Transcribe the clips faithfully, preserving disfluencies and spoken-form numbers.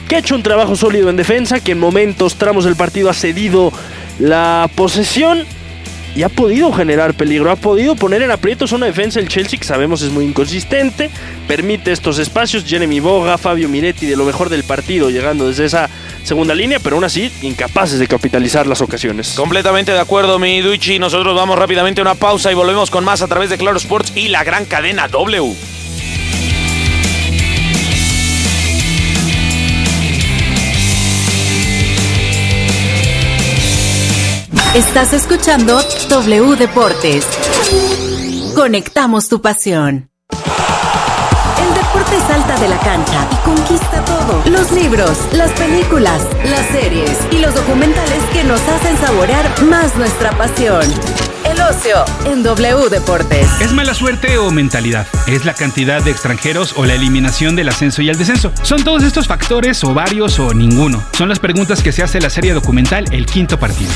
que ha hecho un trabajo sólido en defensa, que en momentos, tramos del partido ha cedido la posesión y ha podido generar peligro, ha podido poner en aprietos una defensa el Chelsea que sabemos es muy inconsistente, permite estos espacios. Jeremy Boga, Fabio Miretti de lo mejor del partido llegando desde esa segunda línea, pero aún así incapaces de capitalizar las ocasiones. Completamente de acuerdo, mi Duichi. Nosotros vamos rápidamente a una pausa y volvemos con más a través de Claro Sports y la gran cadena W. Estás escuchando W Deportes. Conectamos tu pasión. El deporte salta de la cancha y conquista todo. Los libros, las películas, las series y los documentales que nos hacen saborear más nuestra pasión. El ocio en W Deportes. ¿Es mala suerte o mentalidad? ¿Es la cantidad de extranjeros o la eliminación del ascenso y el descenso? ¿Son todos estos factores o varios o ninguno? Son las preguntas que se hace la serie documental El Quinto Partido.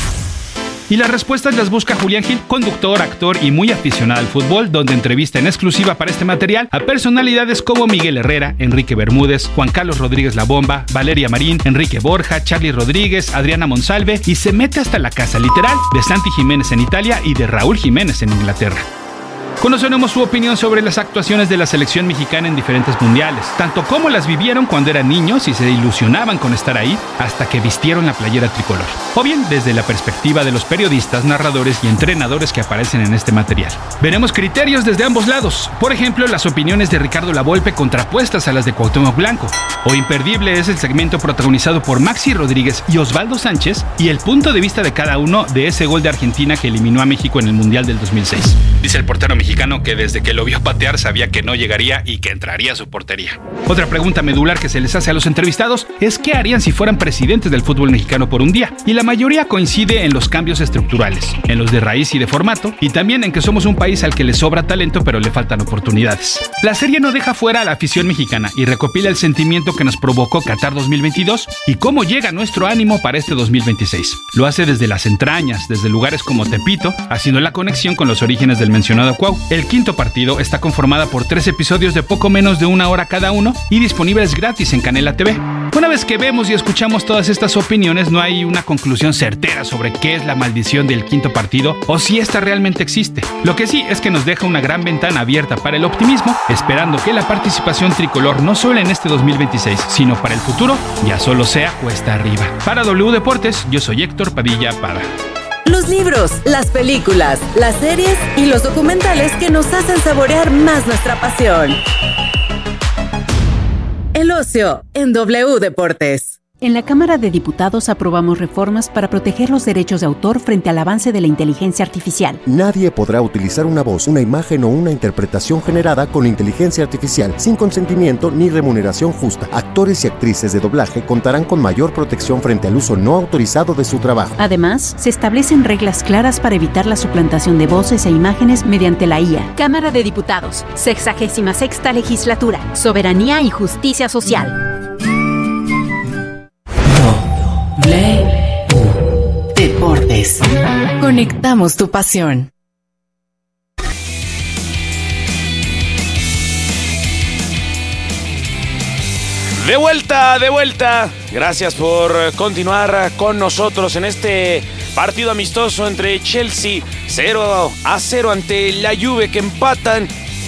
Y las respuestas las busca Julián Gil, conductor, actor y muy aficionado al fútbol, donde entrevista en exclusiva para este material a personalidades como Miguel Herrera, Enrique Bermúdez, Juan Carlos Rodríguez La Bomba, Valeria Marín, Enrique Borja, Charly Rodríguez, Adriana Monsalve, y se mete hasta la casa literal de Santi Jiménez en Italia y de Raúl Jiménez en Inglaterra. Conoceremos su opinión sobre las actuaciones de la selección mexicana en diferentes mundiales, tanto como las vivieron cuando eran niños y se ilusionaban con estar ahí hasta que vistieron la playera tricolor, o bien desde la perspectiva de los periodistas, narradores y entrenadores que aparecen en este material. Veremos criterios desde ambos lados, por ejemplo, las opiniones de Ricardo Lavolpe contrapuestas a las de Cuauhtémoc Blanco, o imperdible es el segmento protagonizado por Maxi Rodríguez y Osvaldo Sánchez y el punto de vista de cada uno de ese gol de Argentina que eliminó a México en el Mundial del dos mil seis. Dice el portero mexicano que desde que lo vio patear sabía que no llegaría y que entraría a su portería. Otra pregunta medular que se les hace a los entrevistados es qué harían si fueran presidentes del fútbol mexicano por un día, y la mayoría coincide en los cambios estructurales, en los de raíz y de formato, y también en que somos un país al que le sobra talento pero le faltan oportunidades. La serie no deja fuera a la afición mexicana y recopila el sentimiento que nos provocó Qatar dos mil veintidós y cómo llega nuestro ánimo para este dos mil veintiséis. Lo hace desde las entrañas, desde lugares como Tepito, haciendo la conexión con los orígenes del mencionado Cuau. El Quinto Partido está conformada por tres episodios de poco menos de una hora cada uno y disponibles gratis en Canela T V. Una vez que vemos y escuchamos todas estas opiniones, no hay una conclusión certera sobre qué es la maldición del Quinto Partido o si esta realmente existe. Lo que sí es que nos deja una gran ventana abierta para el optimismo, esperando que la participación tricolor no solo en este dos mil veintiséis, sino para el futuro, ya solo sea cuesta arriba. Para W Deportes, yo soy Héctor Padilla Pada. Los libros, las películas, las series y los documentales que nos hacen saborear más nuestra pasión. El ocio en W Deportes. En la Cámara de Diputados aprobamos reformas para proteger los derechos de autor frente al avance de la inteligencia artificial. Nadie podrá utilizar una voz, una imagen o una interpretación generada con inteligencia artificial sin consentimiento ni remuneración justa. Actores y actrices de doblaje contarán con mayor protección frente al uso no autorizado de su trabajo. Además, se establecen reglas claras para evitar la suplantación de voces e imágenes mediante la I A. Cámara de Diputados, sexagésima sexta legislatura, soberanía y justicia social. W Deportes. Conectamos tu pasión. De vuelta, de vuelta. Gracias por continuar con nosotros en este partido amistoso entre Chelsea cero a cero ante la Juve, que empatan.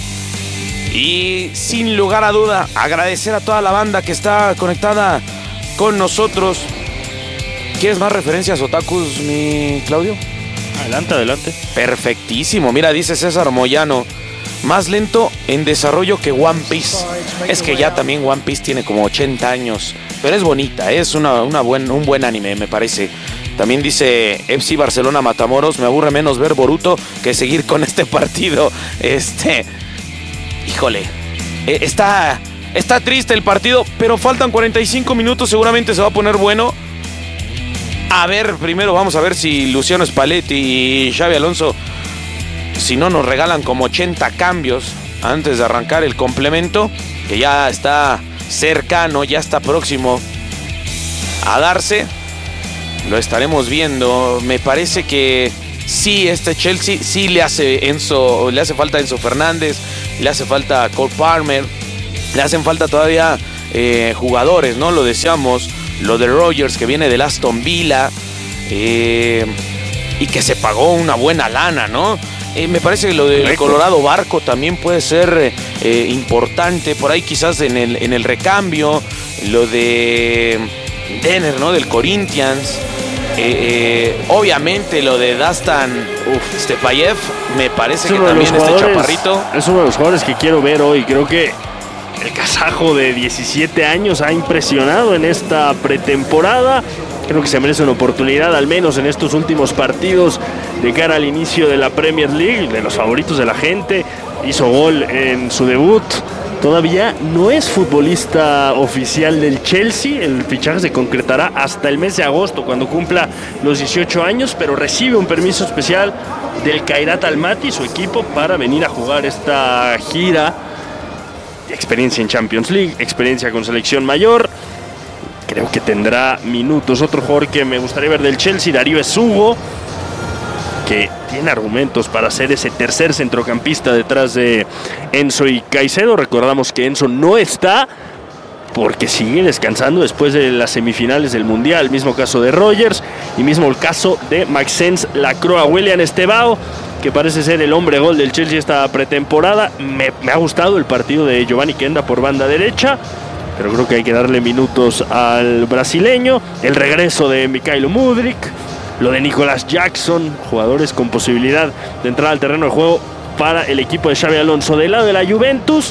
Y sin lugar a duda, agradecer a toda la banda que está conectada con nosotros. ¿Quieres más referencias otakus, mi Claudio? Adelante, adelante. Perfectísimo. Mira, dice César Moyano, más lento en desarrollo que One Piece. Es que ya también One Piece tiene como ochenta años, pero es bonita, es una, una buen, un buen anime, me parece. También dice F C Barcelona Matamoros, me aburre menos ver Boruto que seguir con este partido. Este, híjole, está, está triste el partido, pero faltan cuarenta y cinco minutos, seguramente se va a poner bueno. A ver, primero vamos a ver si Luciano Spalletti y Xabi Alonso, si no nos regalan como ochenta cambios antes de arrancar el complemento, que ya está cercano, ya está próximo a darse. Lo estaremos viendo. Me parece que sí, este Chelsea sí le hace Enzo, le hace falta Enzo Fernández, le hace falta Cole Palmer, le hacen falta todavía eh, jugadores, ¿no? Lo decíamos, lo de Rodgers, que viene del Aston Villa, eh, y que se pagó una buena lana, ¿no? Eh, me parece que lo del Colorado Barco también puede ser eh, importante, por ahí quizás en el, en el recambio, lo de Denner, ¿no? Del Corinthians. Eh, eh, obviamente lo de Dastan Stepayev, me parece que también este chaparrito es uno de los jugadores que quiero ver hoy. Creo que el kazajo de diecisiete años ha impresionado en esta pretemporada. Creo que se merece una oportunidad, al menos en estos últimos partidos de cara al inicio de la Premier League, de los favoritos de la gente. Hizo gol en su debut. Todavía no es futbolista oficial del Chelsea. El fichaje se concretará hasta el mes de agosto, cuando cumpla los dieciocho años, pero recibe un permiso especial del Kairat Almaty, su equipo, para venir a jugar esta gira. Experiencia en Champions League, experiencia con selección mayor. Creo que tendrá minutos. Otro jugador que me gustaría ver del Chelsea, Darío Esugo, que tiene argumentos para ser ese tercer centrocampista detrás de Enzo y Caicedo. Recordamos que Enzo no está porque sigue descansando después de las semifinales del Mundial. Mismo caso de Rodgers y mismo el caso de Maxence Lacroix. William Estevao, que parece ser el hombre gol del Chelsea esta pretemporada. Me, me ha gustado el partido de Giovanni Kenda por banda derecha, pero creo que hay que darle minutos al brasileño. El regreso de Mykhailo Mudryk, lo de Nicolas Jackson, jugadores con posibilidad de entrar al terreno de juego para el equipo de Xabi Alonso. Del lado de la Juventus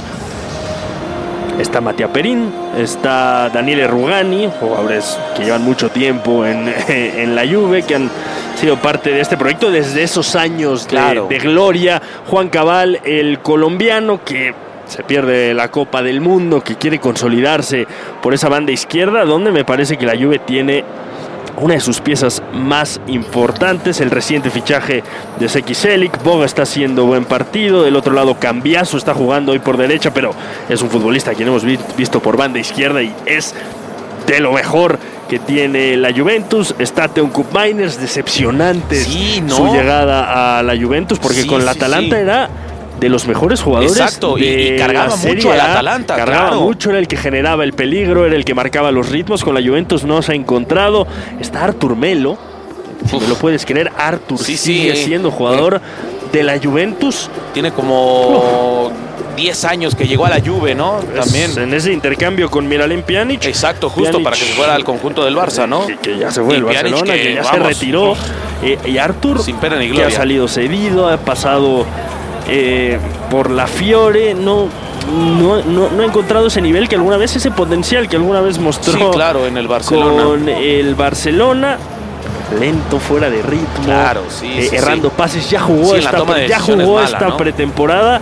está Mattia Perin, está Daniele Rugani, jugadores que llevan mucho tiempo en, en la Juve, que han sido parte de este proyecto desde esos años claro. de, de gloria. Juan Cabal, el colombiano, que se pierde la Copa del Mundo, que quiere consolidarse por esa banda izquierda, donde me parece que la Juve tiene una de sus piezas más importantes. El reciente fichaje de Zeki Celik. Boga está haciendo buen partido. Del otro lado, Cambiaso está jugando hoy por derecha, pero es un futbolista a quien hemos visto por banda izquierda y es de lo mejor que tiene la Juventus. Está Teun Koopmeiners, decepcionante sí, ¿no? su llegada a la Juventus, porque sí, con la Atalanta sí, sí. era de los mejores jugadores. Exacto, de y, y cargaba mucho al Atalanta. Cargaba claro. mucho, era el que generaba el peligro, era el que marcaba los ritmos. Con la Juventus no se ha encontrado. Está Artur Melo, si Uf. me lo puedes creer. Artur sí, sigue sí. siendo jugador eh. de la Juventus. Tiene como diez años que llegó a la Juve, ¿no? También. Es en ese intercambio con Miralem Pjanic. Exacto, justo Pjanic, para que se fuera al conjunto del Barça, ¿no? Que, que ya se fue el Barcelona, que, que ya vamos, se retiró. Eh, y Artur, sin pena ni que gloria, ha salido cedido, ha pasado Eh, por la Fiore, no, no, no, no ha encontrado ese nivel que alguna vez, ese potencial que alguna vez mostró sí, claro, en el Barcelona. Con el Barcelona. Lento, fuera de ritmo, claro, sí, eh, sí, errando sí. pases. Ya jugó sí, esta, de ya jugó mala, esta ¿no? pretemporada.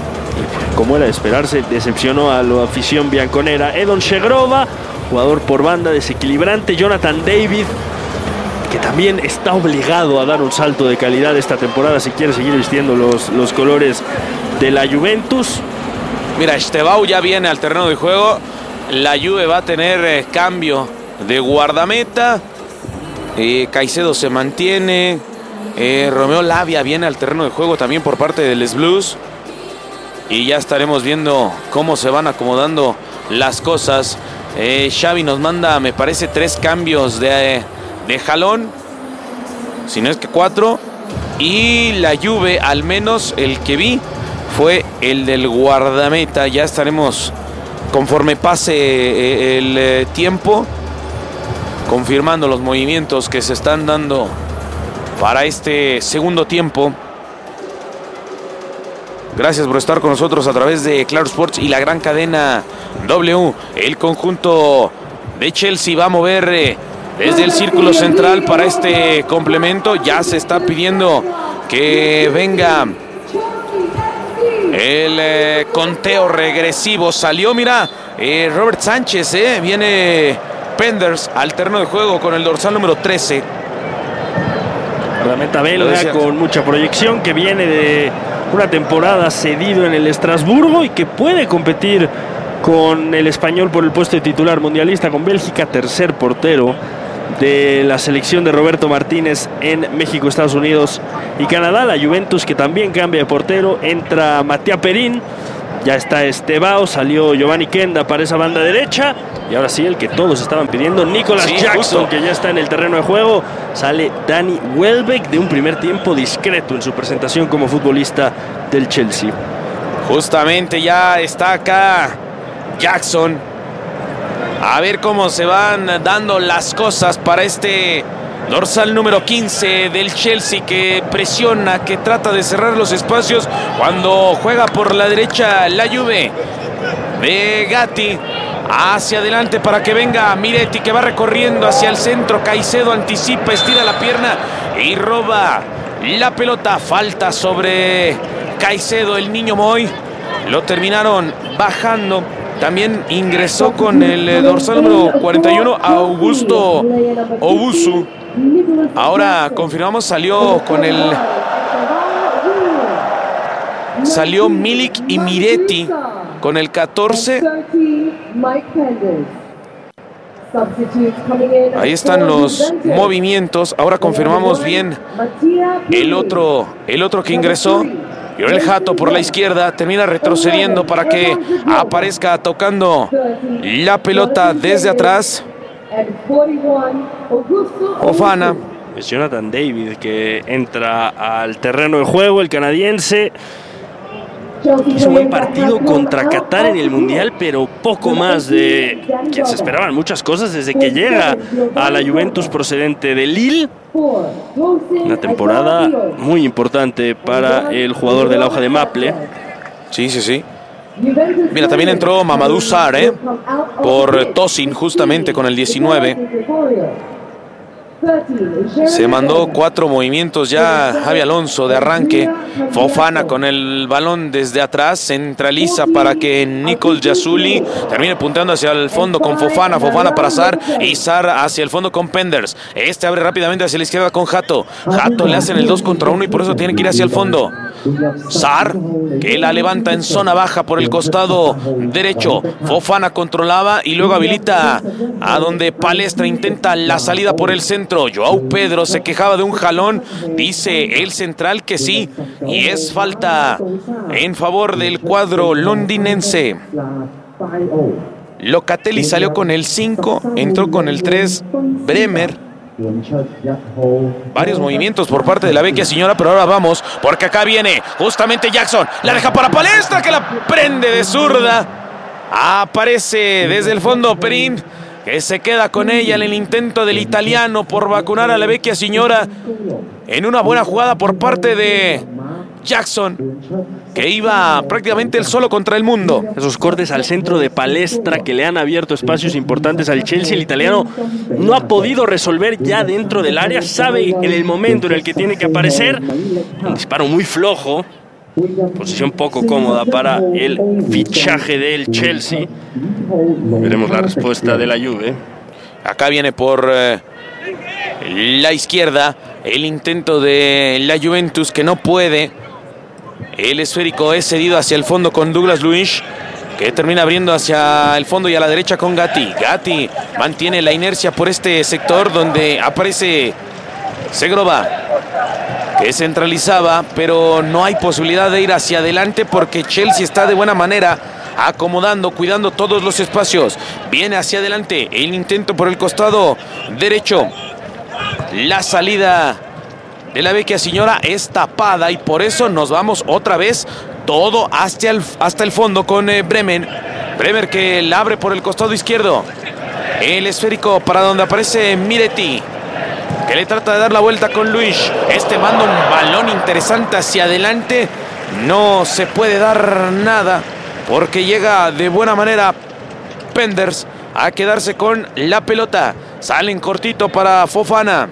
Y, como era de esperarse, decepcionó a la afición bianconera. Edon Shegrova, jugador por banda desequilibrante. Jonathan David, que también está obligado a dar un salto de calidad esta temporada si quiere seguir vistiendo los, los colores de la Juventus. Mira, Estevao ya viene al terreno de juego. La Juve va a tener eh, cambio de guardameta. Eh, Caicedo se mantiene. Eh, Romeo Lavia viene al terreno de juego también por parte de Les Blues. Y ya estaremos viendo cómo se van acomodando las cosas. Eh, Xavi nos manda, me parece, tres cambios de... Eh, de jalón, si no es que cuatro, y la Juve, al menos el que vi, fue el del guardameta. Ya estaremos, conforme pase el eh, tiempo, confirmando los movimientos que se están dando para este segundo tiempo. Gracias por estar con nosotros a través de Claro Sports y la gran cadena W. El conjunto de Chelsea va a mover eh, desde el círculo central para este complemento. Ya se está pidiendo que venga el eh, conteo regresivo. Salió, mira, eh, Robert Sánchez, eh, viene Penders al terreno de juego con el dorsal número trece. Guardameta belga con mucha proyección, que viene de una temporada cedido en el Estrasburgo y que puede competir con el español por el puesto de titular mundialista con Bélgica, tercer portero de la selección de Roberto Martínez en México, Estados Unidos y Canadá. La Juventus, que también cambia de portero, entra Mattia Perin. Ya está Estebao, salió Giovanni Kenda para esa banda derecha. Y ahora sí, el que todos estaban pidiendo, Nicolas sí, Jackson, justo. que ya está en el terreno de juego. Sale Danny Welbeck de un primer tiempo discreto en su presentación como futbolista del Chelsea. Justamente ya está acá Jackson. A ver cómo se van dando las cosas para este dorsal número quince del Chelsea, que presiona, que trata de cerrar los espacios cuando juega por la derecha la Juve. De Gatti hacia adelante para que venga Miretti, que va recorriendo hacia el centro. Caicedo anticipa, estira la pierna y roba la pelota. Falta sobre Caicedo, el niño Moy. Lo terminaron bajando. También ingresó con el dorsal número cuarenta y uno Augusto Owusu. Ahora confirmamos, salió con el... Salió Milik y Miretti con el catorce. Ahí están los movimientos. Ahora confirmamos bien el otro, el otro que ingresó. Joel Hato por la izquierda, termina retrocediendo para que aparezca tocando la pelota desde atrás. Fofana. Es Jonathan David que entra al terreno de juego, el canadiense. Hizo un buen partido contra Qatar en el Mundial, pero poco más de que se esperaban muchas cosas desde que llega a la Juventus procedente de Lille. Una temporada muy importante para el jugador de la hoja de Maple. Sí, sí, sí. Mira, también entró Mamadou Sarr, ¿eh? por Tosin, justamente con el diecinueve. Se mandó cuatro movimientos ya Javi Alonso de arranque. Fofana con el balón desde atrás, centraliza para que Nicol Yazuli termine punteando hacia el fondo con Fofana. Fofana para Sarr y Sarr hacia el fondo con Penders. Este abre rápidamente hacia la izquierda con Hato. Hato le hacen el dos contra uno y por eso tiene que ir hacia el fondo. Sarr, que la levanta en zona baja por el costado derecho. Fofana controlaba y luego habilita a donde Palestra intenta la salida por el centro. Joao Pedro se quejaba de un jalón, dice el central que sí, y es falta en favor del cuadro londinense. Locatelli salió con el cinco, entró con el tres Bremer. Varios movimientos por parte de la vecchia señora, pero ahora vamos, porque acá viene justamente Jackson, la deja para Palestra, que la prende de zurda. Aparece desde el fondo Perín, que se queda con ella en el intento del italiano por vacunar a la vecchia señora en una buena jugada por parte de Jackson, que iba prácticamente el solo contra el mundo. Esos cortes al centro de Palestra que le han abierto espacios importantes al Chelsea. El italiano no ha podido resolver ya dentro del área, sabe en el momento en el que tiene que aparecer. Un disparo muy flojo, posición poco cómoda para el fichaje del Chelsea. Veremos la respuesta de la Juve. Acá viene por eh, la izquierda el intento de la Juventus, que no puede. El esférico es cedido hacia el fondo con Douglas Luiz, que termina abriendo hacia el fondo y a la derecha con Gatti. Gatti mantiene la inercia por este sector donde aparece Segrova, que centralizaba, pero no hay posibilidad de ir hacia adelante porque Chelsea está de buena manera acomodando, cuidando todos los espacios. Viene hacia adelante el intento por el costado derecho. La salida de la vecchia señora es tapada y por eso nos vamos otra vez todo hasta el, hasta el fondo con eh, Bremen. Bremer que la abre por el costado izquierdo. El esférico para donde aparece Miretti, que le trata de dar la vuelta con Luis. Este manda un balón interesante hacia adelante. No se puede dar nada porque llega de buena manera Penders a quedarse con la pelota. Salen cortito para Fofana.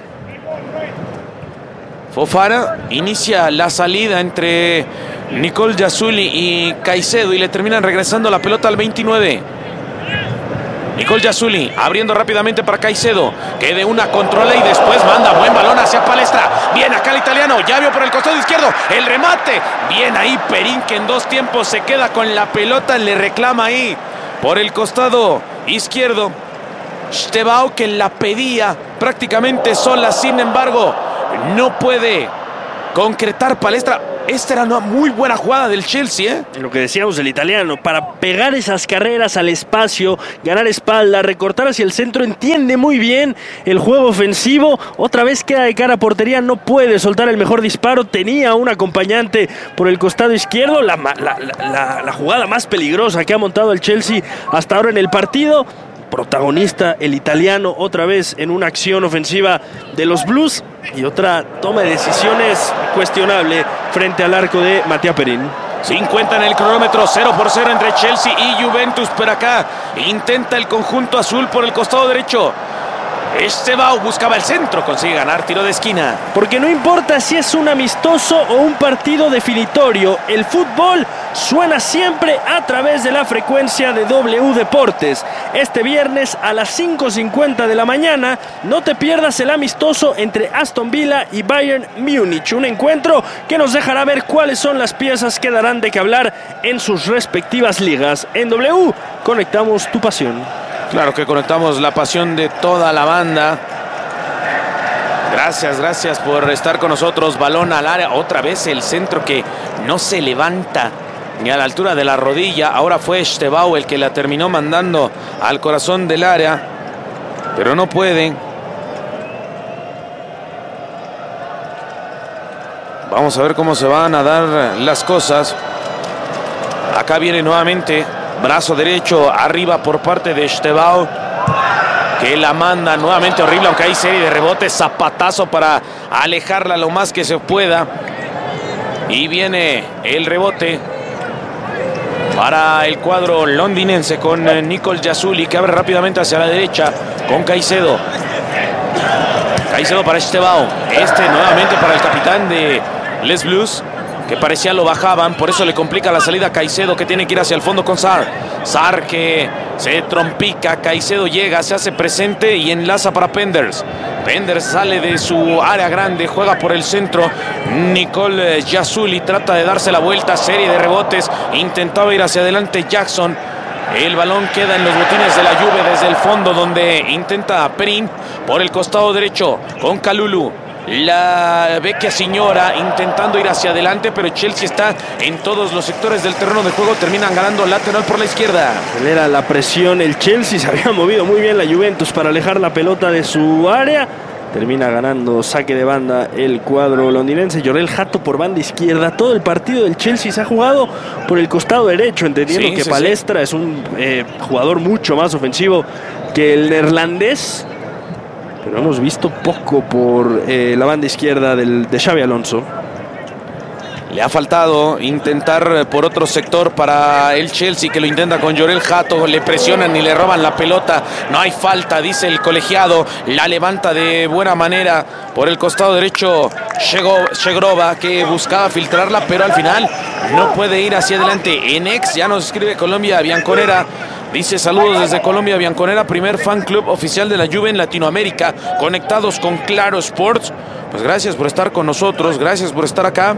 Fofana inicia la salida entre Nicol Yazuli y Caicedo y le terminan regresando la pelota al veintinueve. Nicol Yazuli abriendo rápidamente para Caicedo, que de una controla y después manda buen balón hacia Palestra. Bien acá el italiano, ya vio por el costado izquierdo el remate. Bien ahí Perín, que en dos tiempos se queda con la pelota, le reclama ahí por el costado izquierdo. Estebao, que la pedía prácticamente sola, sin embargo no puede concretar Palestra. Esta era una muy buena jugada del Chelsea, ¿eh? Lo que decíamos del italiano, para pegar esas carreras al espacio, ganar espalda, recortar hacia el centro, entiende muy bien el juego ofensivo. Otra vez queda de cara a portería, no puede soltar el mejor disparo. Tenía un acompañante por el costado izquierdo, la, la, la, la jugada más peligrosa que ha montado el Chelsea hasta ahora en el partido. Protagonista el italiano otra vez en una acción ofensiva de los Blues y otra toma de decisiones cuestionable frente al arco de Mattia Perin. cincuenta en el cronómetro, cero por cero entre Chelsea y Juventus, pero acá intenta el conjunto azul por el costado derecho. Estebao buscaba el centro, consigue ganar, tiro de esquina. Porque no importa si es un amistoso o un partido definitorio, el fútbol suena siempre a través de la frecuencia de W Deportes. Este viernes a las cinco cincuenta de la mañana, no te pierdas el amistoso entre Aston Villa y Bayern Múnich. Un encuentro que nos dejará ver cuáles son las piezas que darán de qué hablar en sus respectivas ligas. En W, conectamos tu pasión. Claro que conectamos la pasión de toda la banda. Gracias, gracias por estar con nosotros. Balón al área, otra vez el centro que no se levanta ni a la altura de la rodilla. Ahora fue Estebao el que la terminó mandando al corazón del área, pero no puede. Vamos a ver cómo se van a dar las cosas. Acá viene nuevamente brazo derecho arriba por parte de Estebao, que la manda nuevamente horrible, aunque hay serie de rebotes. Zapatazo para alejarla lo más que se pueda. Y viene el rebote para el cuadro londinense con Nicol Yazuli, que abre rápidamente hacia la derecha con Caicedo. Caicedo para Estebao. Este nuevamente para el capitán de Les Blues, que parecía lo bajaban, por eso le complica la salida a Caicedo, que tiene que ir hacia el fondo con Sarr. Sarr que se trompica, Caicedo llega, se hace presente y enlaza para Penders. Penders sale de su área grande, juega por el centro. Nicol Yazuli trata de darse la vuelta, serie de rebotes, intentaba ir hacia adelante Jackson. El balón queda en los botines de la Juve desde el fondo, donde intenta Perin por el costado derecho con Kalulu. La vecchia señora intentando ir hacia adelante, pero Chelsea está en todos los sectores del terreno de juego. Terminan ganando lateral por la izquierda. Era la presión el Chelsea, se había movido muy bien la Juventus para alejar la pelota de su área. Termina ganando saque de banda el cuadro londinense. Jorel Hato por banda izquierda. Todo el partido del Chelsea se ha jugado por el costado derecho, entendiendo sí, que sí, Palestra sí. es un eh, jugador mucho más ofensivo que el neerlandés. Pero hemos visto poco por eh, la banda izquierda del, de Xabi Alonso. Le ha faltado intentar por otro sector para el Chelsea, que lo intenta con Jorel Hato. Le presionan y le roban la pelota. No hay falta, dice el colegiado. La levanta de buena manera por el costado derecho Shegrova, que buscaba filtrarla, pero al final no puede ir hacia adelante. En ex ya nos escribe Colombia Bianconera. Dice: saludos desde Colombia, Bianconera, primer fan club oficial de la Juve en Latinoamérica, conectados con Claro Sports. Pues gracias por estar con nosotros, gracias por estar acá.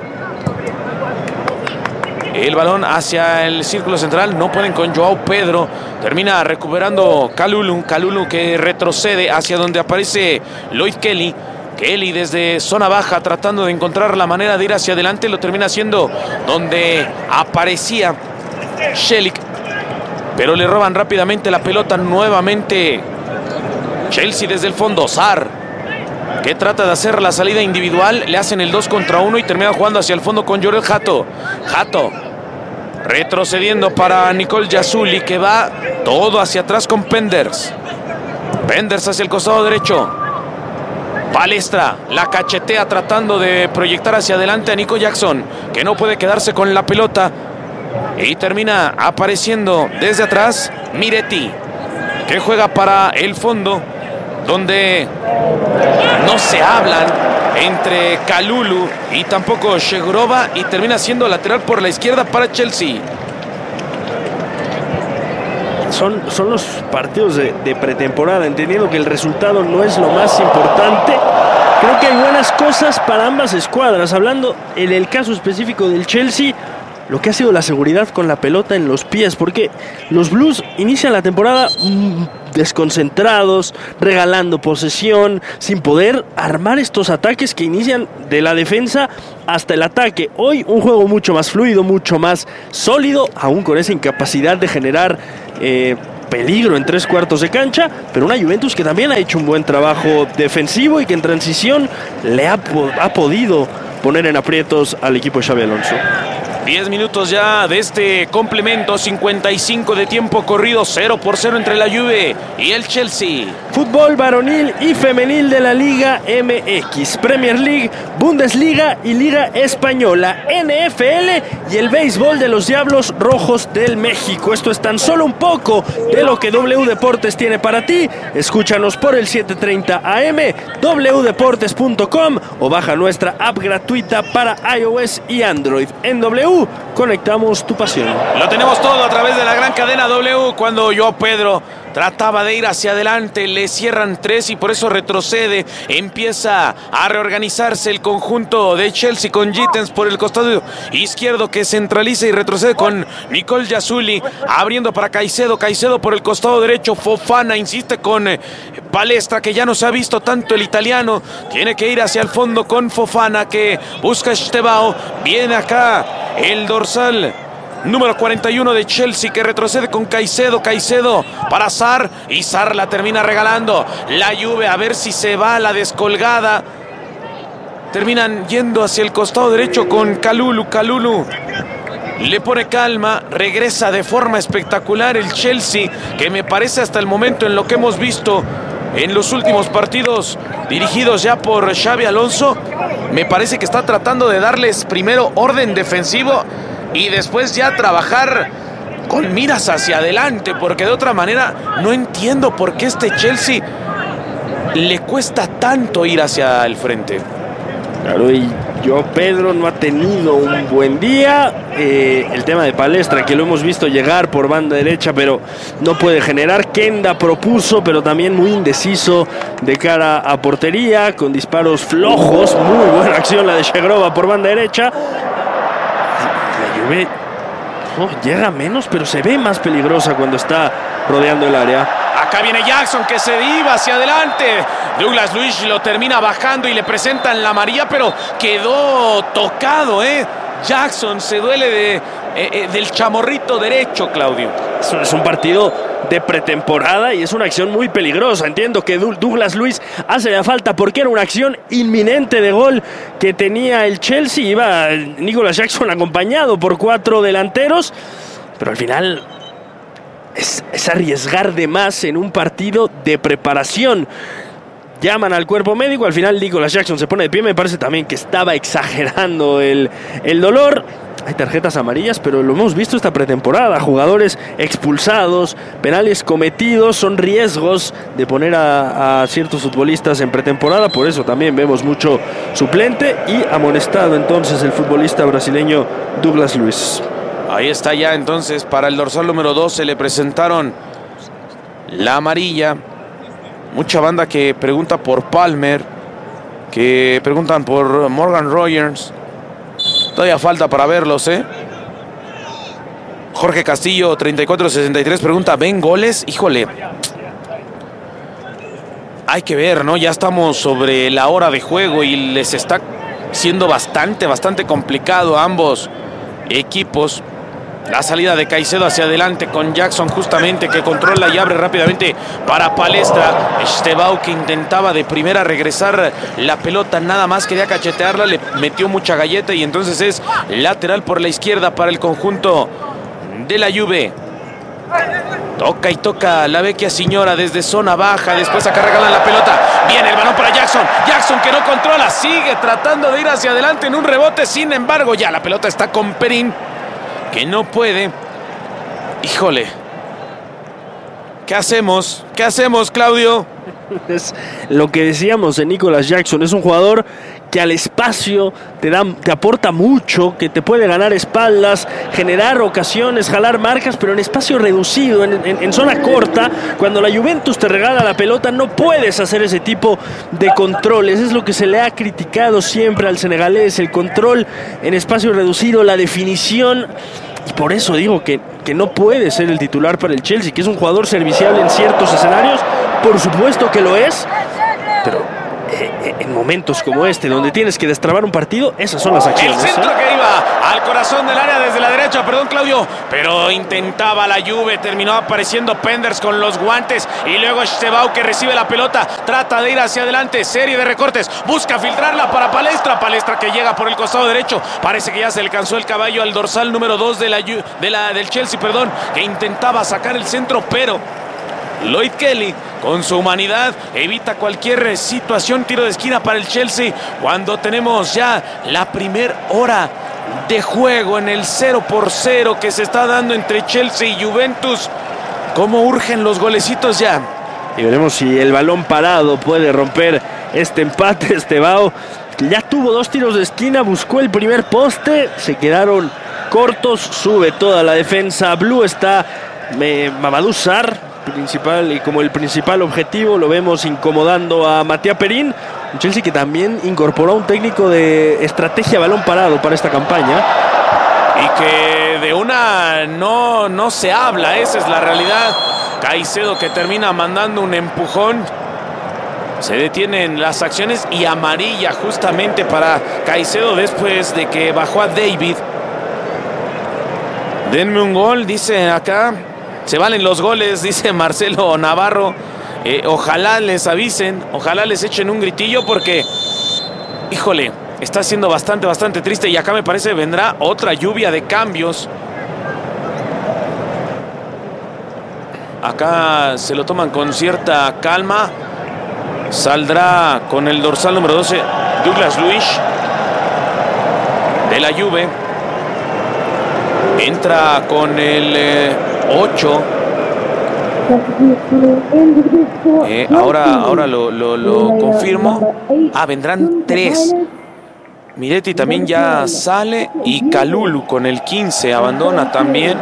El balón hacia el círculo central, no pueden con Joao Pedro. Termina recuperando Kalulu, Kalulu que retrocede hacia donde aparece Lloyd Kelly. Kelly desde zona baja tratando de encontrar la manera de ir hacia adelante, lo termina haciendo donde aparecía Shelik. Pero le roban rápidamente la pelota nuevamente Chelsea desde el fondo. Sarr, que trata de hacer la salida individual. Le hacen el dos contra uno y termina jugando hacia el fondo con Jorel Hato. Hato retrocediendo para Nicol Yazuli, que va todo hacia atrás con Penders. Penders hacia el costado derecho. Palestra la cachetea tratando de proyectar hacia adelante a Nico Jackson, que no puede quedarse con la pelota. Y termina apareciendo desde atrás Miretti, que juega para el fondo, donde no se hablan entre Kalulu y tampoco Shegrova, y termina siendo lateral por la izquierda para Chelsea. Son, son los partidos de, de pretemporada, entendiendo que el resultado no es lo más importante. Creo que hay buenas cosas para ambas escuadras. Hablando en el caso específico del Chelsea, lo que ha sido la seguridad con la pelota en los pies, porque los Blues inician la temporada desconcentrados, regalando posesión, sin poder armar estos ataques que inician de la defensa hasta el ataque. Hoy un juego mucho más fluido, mucho más sólido, aún con esa incapacidad de generar eh, peligro en tres cuartos de cancha, pero una Juventus que también ha hecho un buen trabajo defensivo y que en transición le ha, ha podido poner en aprietos al equipo de Xabi Alonso. diez minutos ya de este complemento, cincuenta y cinco de tiempo corrido, cero por cero entre la Juve y el Chelsea. Fútbol varonil y femenil de la Liga M X, Premier League, Bundesliga y Liga Española, N F L y el béisbol de los Diablos Rojos del México. Esto es tan solo un poco de lo que W Deportes tiene para ti. Escúchanos por el setecientos treinta A M, w deportes punto com o baja nuestra app gratuita para iOS y Android. En W conectamos tu pasión. Lo tenemos todo a través de la gran cadena W. Cuando Joao Pedro trataba de ir hacia adelante, le cierran tres y por eso retrocede. Empieza a reorganizarse el conjunto de Chelsea con Gittens por el costado izquierdo, que centraliza y retrocede con Nicole Yazuli, abriendo para Caicedo. Caicedo por el costado derecho. Fofana insiste con eh, Palestra, que ya no se ha visto tanto el italiano. Tiene que ir hacia el fondo con Fofana, que busca Estebao. Viene acá el dorsal número cuarenta y uno de Chelsea, que retrocede con Caicedo. Caicedo para Sarr y Sarr la termina regalando. La Juve a ver si se va a la descolgada. Terminan yendo hacia el costado derecho con Kalulu. Kalulu le pone calma, regresa de forma espectacular el Chelsea, que me parece hasta el momento, en lo que hemos visto en los últimos partidos dirigidos ya por Xabi Alonso, me parece que está tratando de darles primero orden defensivo y después ya trabajar con miras hacia adelante, porque de otra manera no entiendo por qué este Chelsea le cuesta tanto ir hacia el frente. Claro, y yo, Pedro, no ha tenido un buen día. Eh, el tema de Palestra, que lo hemos visto llegar por banda derecha, pero no puede generar. Kenda propuso, pero también muy indeciso de cara a portería, con disparos flojos. Muy buena acción la de Shegrova por banda derecha. La Juve oh, llega menos, pero se ve más peligrosa cuando está rodeando el área. Acá viene Jackson, que se iba hacia adelante. Douglas Luiz lo termina bajando y le presentan la amarilla, pero quedó tocado, ¿eh? Jackson se duele de, eh, eh, del chamorrito derecho, Claudio. Eso es un partido de pretemporada y es una acción muy peligrosa. Entiendo que Douglas Luiz hace la falta porque era una acción inminente de gol que tenía el Chelsea. Iba Nicolas Jackson acompañado por cuatro delanteros, pero al final es, es arriesgar de más en un partido de preparación. Llaman al cuerpo médico, al final Nicolas Jackson se pone de pie. Me parece también que estaba exagerando el, el dolor. Hay tarjetas amarillas, pero lo hemos visto esta pretemporada. Jugadores expulsados, penales cometidos, son riesgos de poner a, a ciertos futbolistas en pretemporada. Por eso también vemos mucho suplente y amonestado entonces el futbolista brasileño Douglas Luiz. Ahí está ya entonces para el dorsal número doce. Le presentaron la amarilla. Mucha banda que pregunta por Palmer, que preguntan por Morgan Rogers. Todavía falta para verlos, ¿eh? Jorge Castillo, treinta y cuatro sesenta y tres, pregunta, ¿ven goles? Híjole. Hay que ver, ¿no? Ya estamos sobre la hora de juego y les está siendo bastante, bastante complicado a ambos equipos. La salida de Caicedo hacia adelante con Jackson, justamente, que controla y abre rápidamente para Palestra. Estebao, que intentaba de primera regresar la pelota, nada más quería cachetearla, le metió mucha galleta y entonces es lateral por la izquierda para el conjunto de la Juve. Toca y toca la vecchia señora desde zona baja, después acá regalan la pelota. Viene el balón para Jackson. Jackson, que no controla, sigue tratando de ir hacia adelante en un rebote, sin embargo ya la pelota está con Perín, que no puede. Híjole. ¿Qué hacemos? ¿Qué hacemos, Claudio? Es lo que decíamos de Nicolas Jackson. Es un jugador que al espacio te, da, te aporta mucho, que te puede ganar espaldas, generar ocasiones, jalar marcas, pero en espacio reducido, en, en, en zona corta. Cuando la Juventus te regala la pelota, no puedes hacer ese tipo de controles. Es lo que se le ha criticado siempre al senegalés, el control en espacio reducido, la definición Y por eso digo que, que no puede ser el titular para el Chelsea, que es un jugador serviciable en ciertos escenarios, por supuesto que lo es, pero eh, en momentos como este, donde tienes que destrabar un partido, esas son las acciones. El centro ¿eh? que iba al corazón del área desde la derecha, perdón Claudio, pero intentaba la Juve, terminó apareciendo Penders con los guantes y luego Estebao que recibe la pelota, trata de ir hacia adelante, serie de recortes, busca filtrarla para Palestra, Palestra que llega por el costado derecho, parece que ya se le alcanzó el caballo al dorsal número dos de la, de la, del Chelsea, perdón, que intentaba sacar el centro, pero Lloyd Kelly con su humanidad evita cualquier situación, tiro de esquina para el Chelsea cuando tenemos ya la primera hora de juego en el cero por cero que se está dando entre Chelsea y Juventus. ¿Cómo urgen los golecitos ya? Y veremos si el balón parado puede romper este empate. Estebao ya tuvo dos tiros de esquina, buscó el primer poste, se quedaron cortos, sube toda la defensa. Blue está eh, Mamadou Sarr principal y como el principal objetivo, lo vemos incomodando a Matías Perín, un Chelsea que también incorporó a un técnico de estrategia balón parado para esta campaña. Y que de una no, no se habla, esa es la realidad. Caicedo que termina mandando un empujón, se detienen las acciones y amarilla justamente para Caicedo después de que bajó a David. Denme un gol, dice acá. Se valen los goles, dice Marcelo Navarro. Eh, ojalá les avisen, ojalá les echen un gritillo porque, híjole, está siendo bastante, bastante triste. Y acá me parece vendrá otra lluvia de cambios. Acá se lo toman con cierta calma. Saldrá con el dorsal número doce Douglas Luiz de la Juve. Entra con el eh, ocho. Eh, ahora ahora lo, lo, lo confirmo. Ah, vendrán tres. Miretti también ya sale. Y Kalulu con el quince abandona también.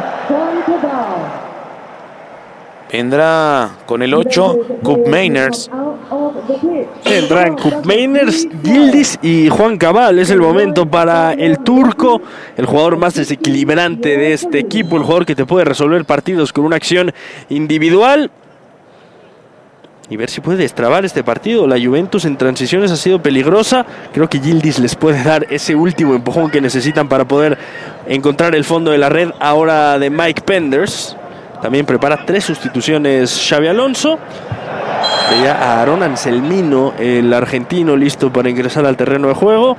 Vendrá con el ocho Koopmeiners. Vendrán Koopmeiners, Yildiz y Juan Cabal. Es el momento para el turco, el jugador más desequilibrante de este equipo, el jugador que te puede resolver partidos con una acción individual. Y ver si puede destrabar este partido. La Juventus en transiciones ha sido peligrosa. Creo que Yildiz les puede dar ese último empujón que necesitan para poder encontrar el fondo de la red ahora de Mike Penders. También prepara tres sustituciones Xabi Alonso. Veía a Aaron Anselmino, el argentino, listo para ingresar al terreno de juego.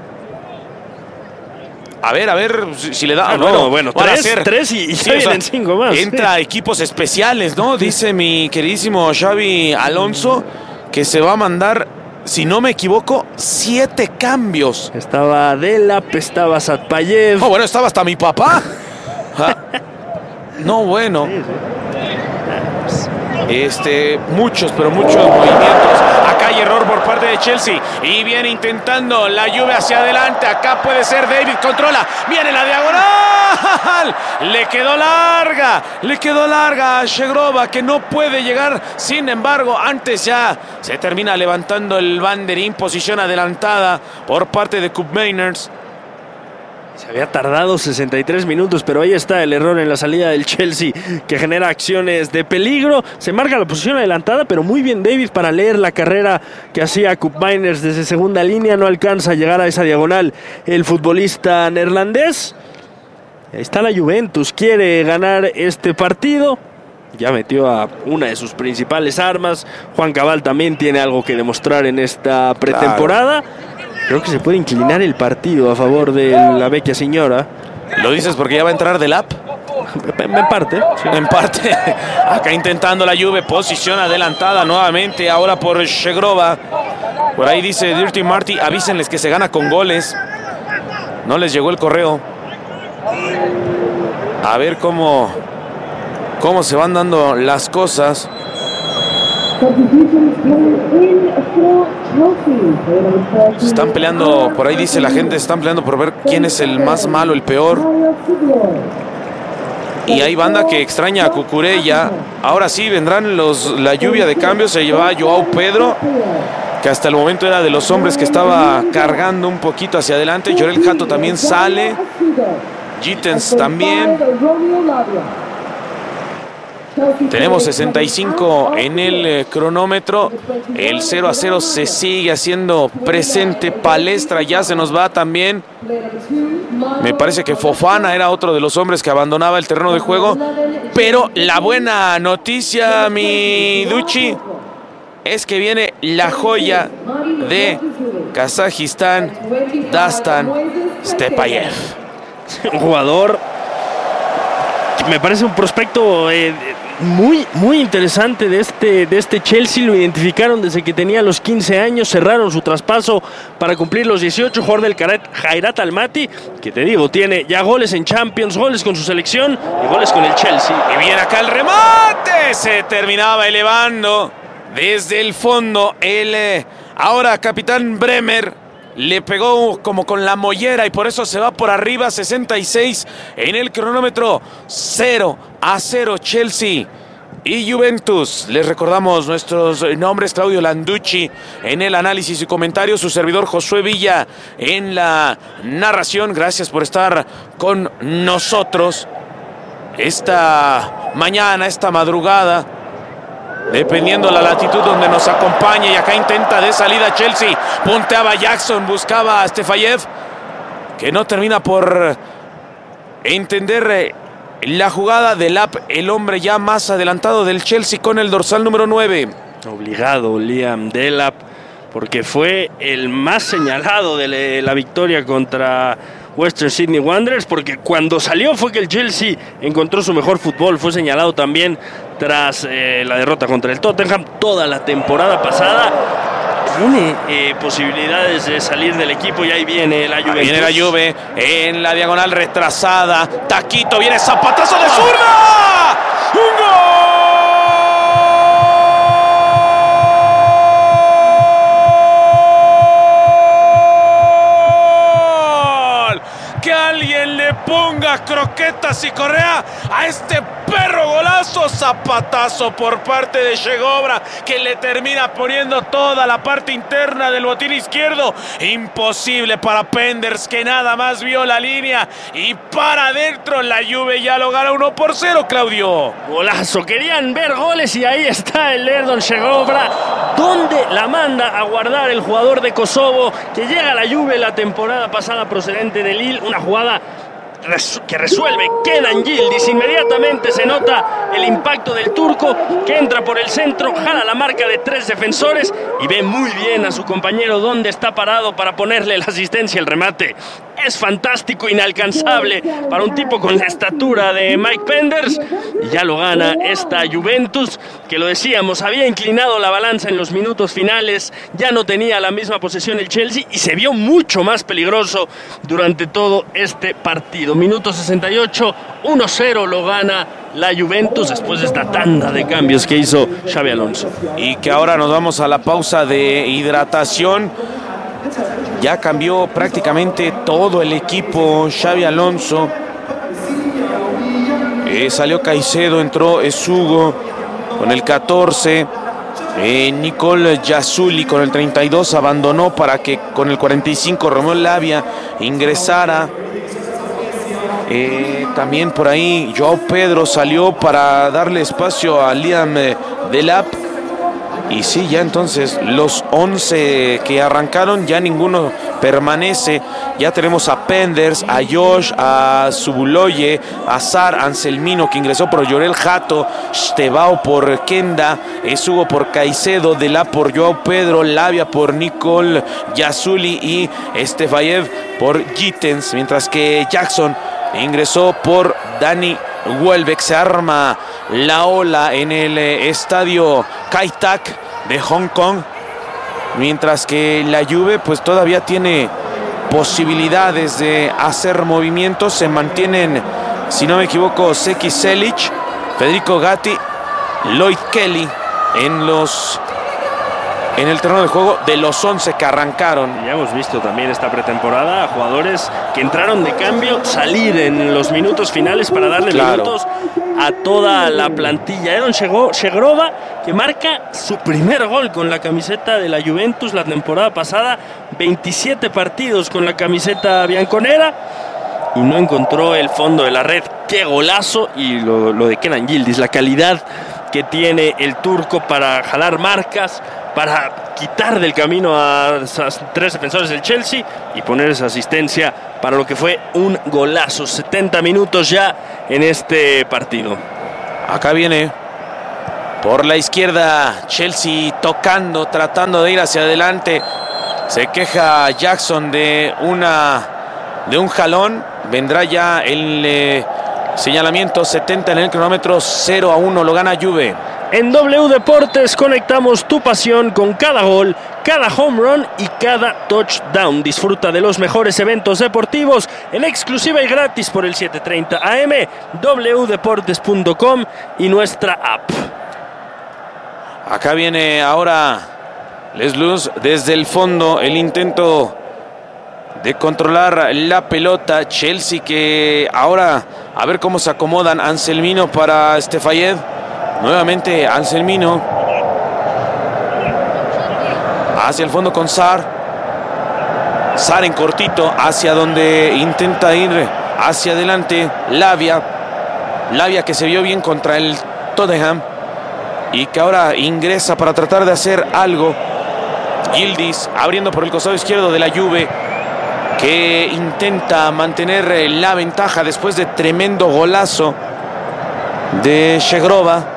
A ver, a ver si, si le da. Ah, no, bueno, bueno para tres, hacer tres y, y sí, se vienen cinco más. Entra sí. Equipos especiales, ¿no? Dice mi queridísimo Xabi Alonso que se va a mandar, si no me equivoco, siete cambios. Estaba Delap, estaba Satpayev. Oh, bueno, estaba hasta mi papá. Ah, no, bueno. Sí, sí. Este, muchos, pero muchos movimientos. Acá hay error por parte de Chelsea. Y viene intentando la Juve hacia adelante. Acá puede ser David, controla. Viene la diagonal. Le quedó larga. Le quedó larga a Shegrova, que no puede llegar. Sin embargo, antes ya se termina levantando el banderín. Posición adelantada por parte de Koopmeiners. Se había tardado sesenta y tres minutos, pero ahí está el error en la salida del Chelsea que genera acciones de peligro. Se marca la posición adelantada, pero muy bien David para leer la carrera que hacía Koopmeiners desde segunda línea. No alcanza a llegar a esa diagonal el futbolista neerlandés. Ahí está la Juventus, quiere ganar este partido. Ya metió a una de sus principales armas. Juan Cabal también tiene algo que demostrar en esta pretemporada. Claro. Creo que se puede inclinar el partido a favor de la vecchia señora. ¿Lo dices porque ya va a entrar del app? En parte. Sí. En parte. Acá intentando la Juve. Posición adelantada nuevamente. Ahora por Shegrova. Por ahí dice Dirty Marty. Avísenles que se gana con goles. No les llegó el correo. A ver cómo, cómo se van dando las cosas. Se están peleando, por ahí dice la gente, se están peleando por ver quién es el más malo, el peor. Y hay banda que extraña a Cucurella. Ahora sí vendrán los, la lluvia de cambios. Se lleva a Joao Pedro, que hasta el momento era de los hombres que estaba cargando un poquito hacia adelante. Llorel Jato también sale. Gittens también. Tenemos sesenta y cinco en el eh, cronómetro. El cero a cero se sigue haciendo presente. Palestra ya se nos va también. Me parece que Fofana era otro de los hombres que abandonaba el terreno de juego. Pero la buena noticia, mi Duchi, es que viene la joya de Kazajistán, Dastan Stepayev. Un jugador, me parece un prospecto eh, muy, muy interesante de este, de este Chelsea. Lo identificaron desde que tenía los quince años, cerraron su traspaso para cumplir los dieciocho. Jugador del Jairat Almaty, que te digo, tiene ya goles en Champions, goles con su selección y goles con el Chelsea. Y viene acá el remate, se terminaba elevando desde el fondo. El eh, ahora capitán Bremer le pegó como con la mollera y por eso se va por arriba. Sesenta y seis en el cronómetro. Cero a cero Chelsea y Juventus. Les recordamos nuestros nombres: Claudio Landucci en el análisis y comentarios, su servidor Josué Villa en la narración. Gracias por estar con nosotros esta mañana, esta madrugada, dependiendo la latitud donde nos acompañe. Y acá intenta de salida Chelsea, punteaba Jackson, buscaba a Stepayev, que no termina por entender la jugada de Delap, el hombre ya más adelantado del Chelsea con el dorsal número nueve. Obligado Liam Delap, porque fue el más señalado de la victoria contra Western Sydney Wanderers, porque cuando salió fue que el Chelsea encontró su mejor fútbol. Fue señalado también tras eh, la derrota contra el Tottenham. Toda la temporada pasada tiene eh, posibilidades de salir del equipo y ahí viene la Juventus. Viene la Juve en la diagonal retrasada. Taquito, viene zapatazo de zurda. ¡Un gol! Que alguien le ponga croquetas y correa a este perro golazo. Zapatazo por parte de Segovra, que le termina poniendo toda la parte interna del botín izquierdo. Imposible para Penders, que nada más vio la línea y para adentro. La Juve ya lo gana uno por cero, Claudio. Golazo, querían ver goles y ahí está el Erdon Segovra, donde la manda a guardar el jugador de Kosovo, que llega a la Juve la temporada pasada procedente de Lille. Una jugada que resuelve Kenan Yildiz. Inmediatamente se nota el impacto del turco, que entra por el centro, jala la marca de tres defensores y ve muy bien a su compañero donde está parado para ponerle la asistencia. El remate es fantástico, inalcanzable para un tipo con la estatura de Mike Penders, y ya lo gana esta Juventus, que lo decíamos, había inclinado la balanza en los minutos finales. Ya no tenía la misma posesión el Chelsea y se vio mucho más peligroso durante todo este partido. Minuto sesenta y ocho, uno cero lo gana la Juventus después de esta tanda de cambios que hizo Xabi Alonso. Y que ahora nos vamos a la pausa de hidratación. Ya cambió prácticamente todo el equipo Xabi Alonso. Eh, salió Caicedo, entró Esugo con el catorce. Eh, Nicole Yazuli con el treinta y dos abandonó para que con el cuarenta y cinco Romeo Lavia ingresara. Eh, también por ahí Joao Pedro salió para darle espacio a Liam Delap. Y sí, ya entonces los once que arrancaron, ya ninguno permanece. Ya tenemos a Penders, a Josh, a Subuloye, a Sar, Anselmino, que ingresó por Llorel Jato, Stebao por Kenda, Esugo por Caicedo, Delap por Joao Pedro, Lavia por Nicole Yazuli y Stepayev por Gittens, mientras que Jackson ingresó por Dani Welbeck. Se arma la ola en el eh, estadio Kai Tak de Hong Kong, mientras que la Juve pues todavía tiene posibilidades de hacer movimientos. Se mantienen, si no me equivoco, Seki Selic, Federico Gatti, Lloyd Kelly en los en el terreno de juego de los once que arrancaron. Ya hemos visto también esta pretemporada a jugadores que entraron de cambio salir en los minutos finales para darle claro. minutos a toda la plantilla. Erdon Segovra, que marca su primer gol con la camiseta de la Juventus la temporada pasada, veintisiete partidos con la camiseta bianconera. y no encontró el fondo de la red. ¡Qué golazo! Y lo, lo de Kenan Yildiz, la calidad que tiene el turco para jalar marcas, para quitar del camino a tres defensores del Chelsea y poner esa asistencia para lo que fue un golazo. setenta minutos ya en este partido. Acá viene por la izquierda Chelsea tocando, tratando de ir hacia adelante. Se queja Jackson de una de un jalón. Vendrá ya el eh, señalamiento. Setenta en el cronómetro. Cero a uno lo gana Juve. En W Deportes conectamos tu pasión con cada gol, cada home run y cada touchdown. Disfruta de los mejores eventos deportivos en exclusiva y gratis por el setecientos treinta A M, w deportes punto com y nuestra app. Acá viene ahora Les Luz desde el fondo, el intento de controlar la pelota. Chelsea que ahora a ver cómo se acomodan. Anselmino para Stefayed. Nuevamente Anselmino hacia el fondo con Sarr. Sarr en cortito hacia donde intenta ir hacia adelante Lavia. Lavia que se vio bien contra el Tottenham y que ahora ingresa para tratar de hacer algo. Yildiz abriendo por el costado izquierdo de la Juve, que intenta mantener la ventaja después de tremendo golazo de Shegrova.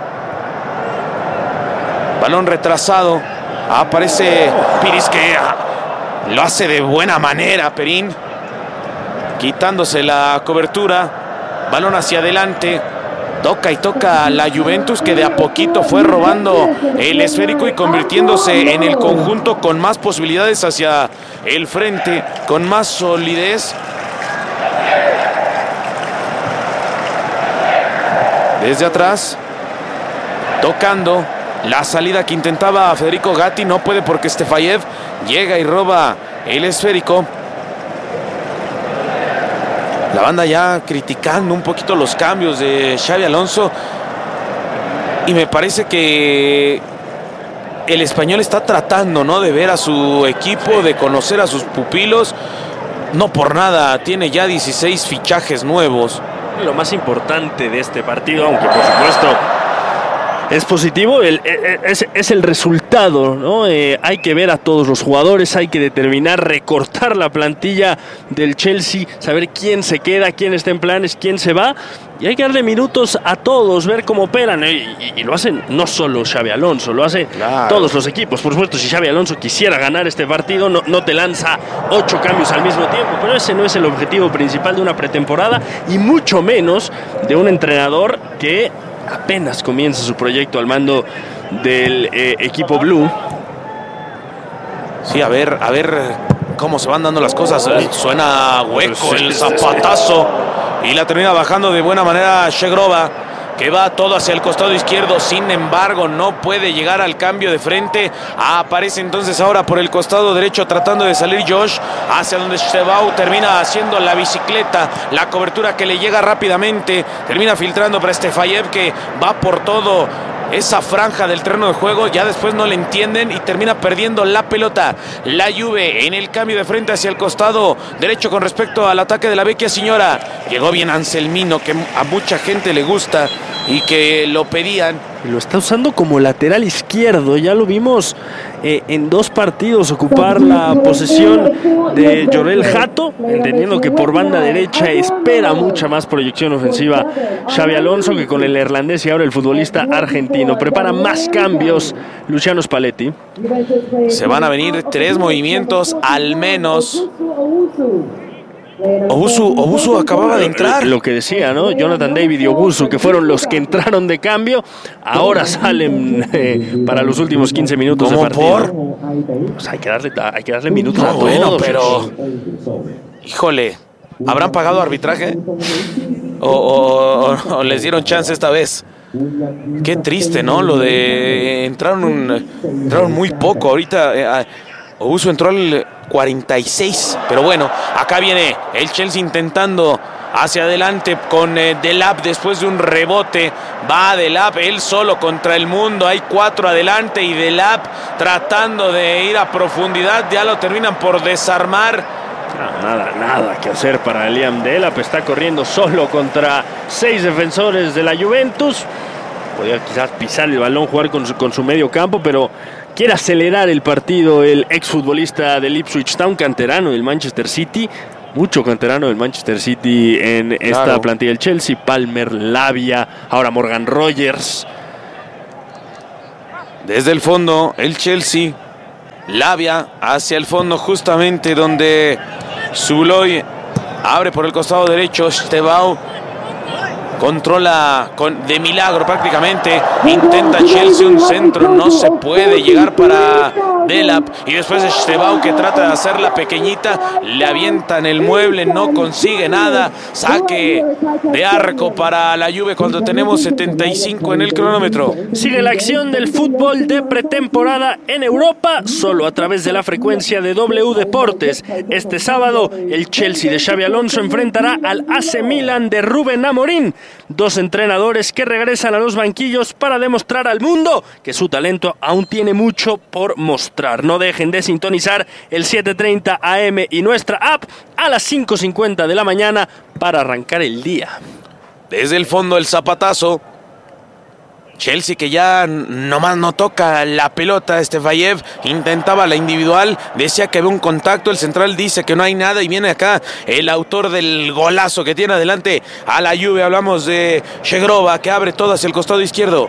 Balón retrasado. Aparece Piris, que lo hace de buena manera. Perín quitándose la cobertura. Balón hacia adelante. Toca y toca a la Juventus, que de a poquito fue robando el esférico y convirtiéndose en el conjunto con más posibilidades hacia el frente, con más solidez. Desde atrás, tocando. La salida que intentaba Federico Gatti no puede porque Stefayed llega y roba el esférico. La banda ya criticando un poquito los cambios de Xabi Alonso. Y me parece que el español está tratando, ¿no?, de ver a su equipo, de conocer a sus pupilos. No por nada tiene ya dieciséis fichajes nuevos. Lo más importante de este partido, aunque por supuesto es positivo, el, es, es el resultado, ¿no? Eh, hay que ver a todos los jugadores, hay que determinar, recortar la plantilla del Chelsea, saber quién se queda, quién está en planes, quién se va, y hay que darle minutos a todos, ver cómo operan, eh, y, y lo hacen no solo Xabi Alonso, lo hacen claro. todos los equipos. Por supuesto, si Xabi Alonso quisiera ganar este partido, no, no te lanza ocho cambios al mismo tiempo, pero ese no es el objetivo principal de una pretemporada, y mucho menos de un entrenador que apenas comienza su proyecto al mando del eh, equipo blue. Sí, a ver, a ver cómo se van dando las cosas. Suena hueco el zapatazo y la termina bajando de buena manera Shegrova, que va todo hacia el costado izquierdo. Sin embargo, no puede llegar al cambio de frente. Aparece entonces ahora por el costado derecho tratando de salir Josh, hacia donde Shebau termina haciendo la bicicleta. La cobertura que le llega rápidamente termina filtrando para Stefayev, que va por todo esa franja del terreno de juego. Ya después no le entienden y termina perdiendo la pelota. La Juve en el cambio de frente hacia el costado derecho con respecto al ataque de la Vecchia Signora. Llegó bien Anselmino, que a mucha gente le gusta y que lo pedían. Lo está usando como lateral izquierdo. Ya lo vimos eh, en dos partidos ocupar la posesión de Jorel Hato, entendiendo que por banda derecha espera mucha más proyección ofensiva Xabi Alonso que con el neerlandés y ahora el futbolista argentino. Prepara más cambios Luciano Spalletti. Se van a venir tres movimientos al menos. Obusu, Obusu acababa de entrar. Lo que decía, ¿no? Jonathan David y Obusu, que fueron los que entraron de cambio, ahora salen eh, para los últimos quince minutos de partido. ¿Por? Pues hay que darle, hay que darle minutos no, a todos. Bueno, pero híjole, ¿habrán pagado arbitraje? O, o, o, o les dieron chance esta vez. Qué triste, ¿no? Lo de entraron, un, entraron muy poco. Ahorita eh, Obusu entró al cuarenta y seis, pero bueno, acá viene el Chelsea intentando hacia adelante con eh, Delap después de un rebote. Va Delap él solo contra el mundo, hay cuatro adelante y Delap tratando de ir a profundidad, ya lo terminan por desarmar. No, nada, nada que hacer para Liam Delap. Está corriendo solo contra seis defensores de la Juventus. Podía quizás pisar el balón, jugar con su, con su medio campo, pero quiere acelerar el partido el exfutbolista del Ipswich Town, canterano del Manchester City. Mucho canterano del Manchester City en esta claro. plantilla del Chelsea. Palmer, Lavia, ahora Morgan Rogers. Desde el fondo, el Chelsea. Lavia hacia el fondo, justamente donde Zuloy abre por el costado derecho. Estebao controla con, de milagro prácticamente. Intenta Chelsea un centro, no se puede llegar para Delap. Y después Estebao, que trata de hacerla pequeñita, le avienta en el mueble, no consigue nada. Saque de arco para la Juve cuando tenemos setenta y cinco en el cronómetro. Sigue la acción del fútbol de pretemporada en Europa, solo a través de la frecuencia de W Deportes. Este sábado, el Chelsea de Xabi Alonso enfrentará al A C Milan de Rubén Amorín. Dos entrenadores que regresan a los banquillos para demostrar al mundo que su talento aún tiene mucho por mostrar. No dejen de sintonizar el siete treinta A M y nuestra app a las cinco cincuenta de la mañana para arrancar el día. Desde el fondo el zapatazo. Chelsea, que ya nomás no toca la pelota. Estefayev intentaba la individual, decía que había un contacto, el central dice que no hay nada y viene acá el autor del golazo que tiene adelante a la Juve. Hablamos de Shegrova, que abre todo hacia el costado izquierdo.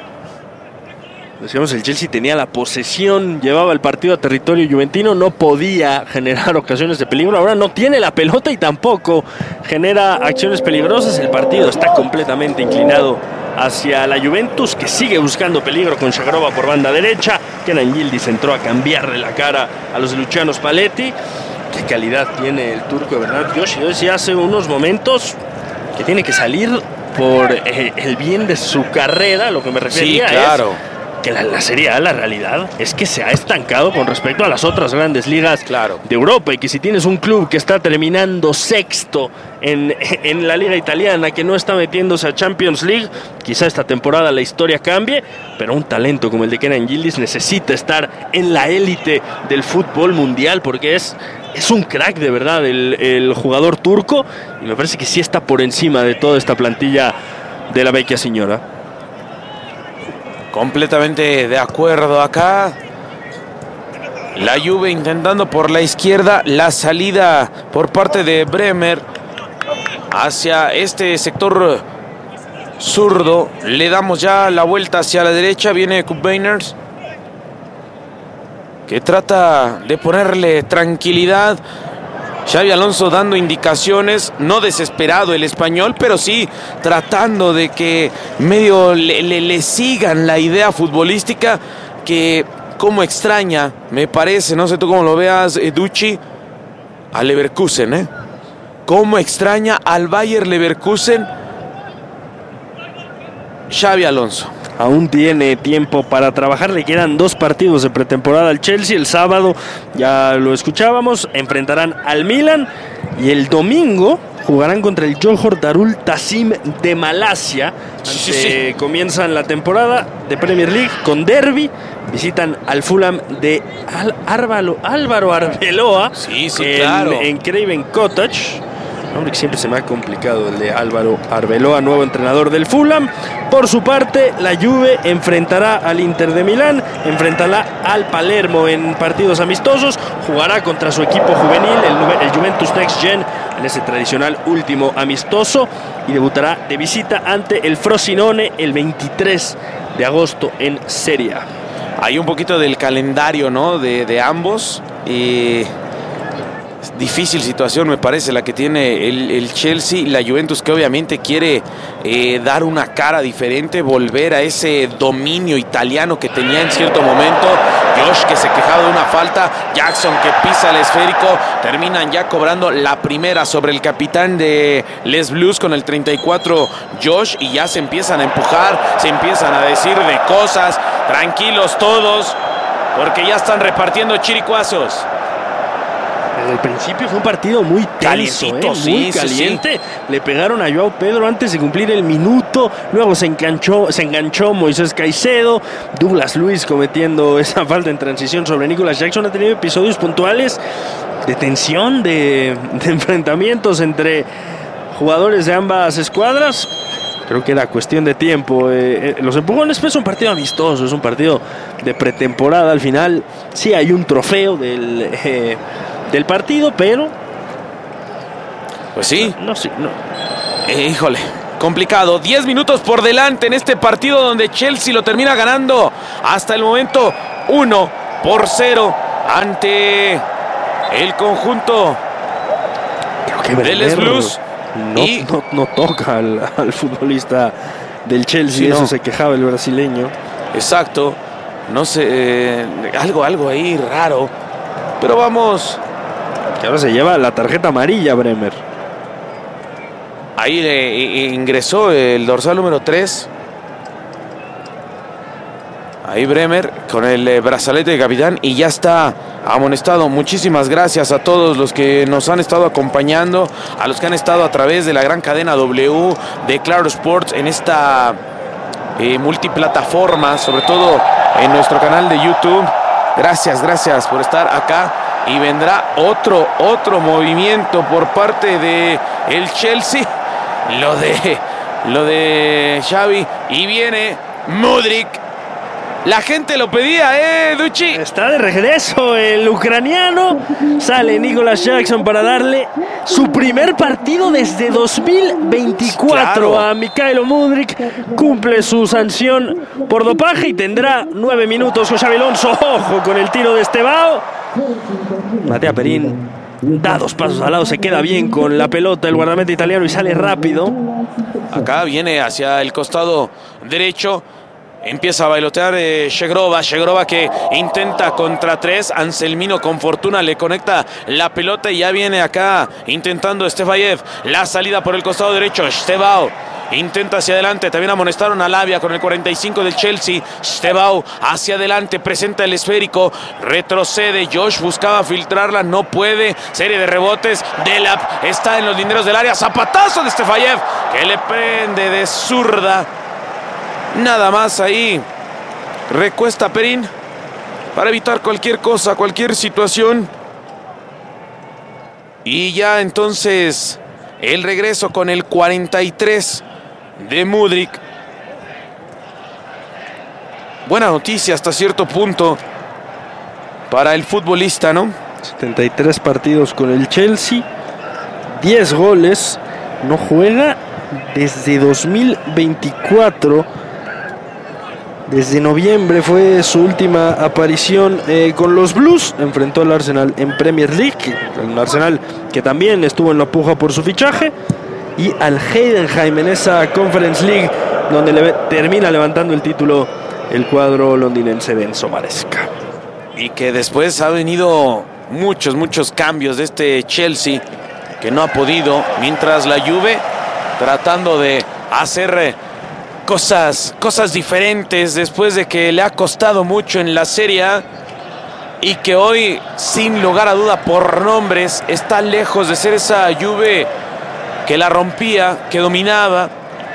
Decíamos, el Chelsea tenía la posesión, llevaba el partido a territorio juventino, no podía generar ocasiones de peligro. Ahora no tiene la pelota y tampoco genera acciones peligrosas. El partido está completamente inclinado hacia la Juventus, que sigue buscando peligro con Shagrova por banda derecha. Kenan Yildiz entró a cambiarle la cara a los de Luciano Spalletti. Qué calidad tiene el turco, de verdad. Josh, yo decía hace unos momentos que tiene que salir por eh, el bien de su carrera. Lo que me refería sí, claro. es que la, la Serie A, la realidad es que se ha estancado con respecto a las otras grandes ligas claro. de Europa, y que si tienes un club que está terminando sexto en, en la liga italiana, que no está metiéndose a Champions League, quizá esta temporada la historia cambie, pero un talento como el de Kenan Yildiz necesita estar en la élite del fútbol mundial, porque es, es un crack de verdad el, el jugador turco, y me parece que sí está por encima de toda esta plantilla de la vecchia señora. Completamente de acuerdo acá. La Juve intentando por la izquierda, la salida por parte de Bremer hacia este sector zurdo. Le damos ya la vuelta hacia la derecha. Viene Kubeiners, que trata de ponerle tranquilidad. Xabi Alonso dando indicaciones, no desesperado el español, pero sí tratando de que medio le, le, le sigan la idea futbolística, que como extraña, me parece, no sé tú cómo lo veas, Ducci, al Leverkusen, ¿eh? Cómo extraña al Bayer Leverkusen Xabi Alonso. Aún tiene tiempo para trabajar, le quedan dos partidos de pretemporada al Chelsea. El sábado, ya lo escuchábamos, enfrentarán al Milan, y el domingo jugarán contra el Johor Darul Ta'zim de Malasia. Sí, Ante, sí. Comienzan la temporada de Premier League con derbi, visitan al Fulham de Al Álvaro, Álvaro Arbeloa sí, sí, en, claro. en Craven Cottage. Hombre, que siempre se me ha complicado el de Álvaro Arbeloa, nuevo entrenador del Fulham. Por su parte, la Juve enfrentará al Inter de Milán, enfrentará al Palermo en partidos amistosos, jugará contra su equipo juvenil, el, el Juventus Next Gen, en ese tradicional último amistoso, y debutará de visita ante el Frosinone el veintitrés de agosto en Serie A. Hay un poquito del calendario, ¿no? De, de ambos. Y difícil situación, me parece, la que tiene el, el Chelsea. La Juventus, que obviamente quiere eh, dar una cara diferente, volver a ese dominio italiano que tenía en cierto momento. Josh, que se quejaba de una falta. Jackson, que pisa el esférico. Terminan ya cobrando la primera sobre el capitán de Les Blues con el treinta y cuatro, Josh, y ya se empiezan a empujar, se empiezan a decir de cosas. Tranquilos todos, porque ya están repartiendo chiricuazos. Desde el principio fue un partido muy tenso, ¿eh? Muy sí, caliente. Sí, sí. Le pegaron a Joao Pedro antes de cumplir el minuto. Luego se enganchó, se enganchó Moisés Caicedo. Douglas Luiz cometiendo esa falta en transición sobre Nicolas Jackson. Ha tenido episodios puntuales de tensión, de, de enfrentamientos entre jugadores de ambas escuadras. Creo que era cuestión de tiempo. Eh, eh, los empujones, pues, es un partido amistoso, es un partido de pretemporada. Al final sí hay un trofeo del, eh, del partido, pero... Pues sí. No, no, sí, no. Eh, híjole, complicado. diez minutos por delante en este partido donde Chelsea lo termina ganando hasta el momento uno por cero ante el conjunto del Les Blues. No, y... no, no toca al, al futbolista del Chelsea, sí, eso no. se quejaba el brasileño. Exacto, no sé, eh, algo, algo ahí raro, pero vamos. Que ahora se lleva la tarjeta amarilla, Bremer. Ahí eh, ingresó el dorsal número tres. Ahí Bremer con el eh, brazalete de capitán y ya está amonestado. Muchísimas gracias a todos los que nos han estado acompañando, a los que han estado a través de la gran cadena W de Claro Sports en esta eh, multiplataforma, sobre todo en nuestro canal de YouTube. Gracias, gracias por estar acá. Y vendrá otro, otro movimiento por parte de el Chelsea. Lo de, lo de Xavi. Y viene Mudryk. La gente lo pedía, ¿eh, Ducci? Está de regreso el ucraniano. Sale Nicolas Jackson para darle su primer partido desde dos mil veinticuatro claro. a Mykhailo Mudryk. Cumple su sanción por dopaje y tendrá nueve minutos con Xabi Alonso. Ojo con el tiro de Estevao. Matea Perín da dos pasos al lado, se queda bien con la pelota el guardameta italiano y sale rápido. Acá viene hacia el costado derecho. Empieza a bailotear eh, Shegrova, Shegrova que intenta contra tres, Anselmino con fortuna le conecta la pelota y ya viene acá intentando Stefayev, la salida por el costado derecho, Estevao intenta hacia adelante, también amonestaron a Lavia con el cuarenta y cinco del Chelsea, Estevao hacia adelante, presenta el esférico, retrocede, Josh buscaba filtrarla, no puede, serie de rebotes, Delap está en los linderos del área, zapatazo de Stefayev que le prende de zurda. Nada más ahí recuesta Perín para evitar cualquier cosa, cualquier situación. Y ya entonces el regreso con el cuarenta y tres de Mudryk. Buena noticia hasta cierto punto para el futbolista, ¿no? setenta y tres partidos con el Chelsea, diez goles, no juega desde dos mil veinticuatro. Desde noviembre fue su última aparición eh, con los Blues. Enfrentó al Arsenal en Premier League, un Arsenal que también estuvo en la puja por su fichaje, y al Heidenheim en esa Conference League, donde le termina levantando el título el cuadro londinense de Enzo Maresca. Y que después ha venido muchos, muchos cambios de este Chelsea, que no ha podido, mientras la Juve tratando de hacer Cosas, cosas diferentes después de que le ha costado mucho en la Serie A y que hoy, sin lugar a duda por nombres, está lejos de ser esa Juve que la rompía, que dominaba,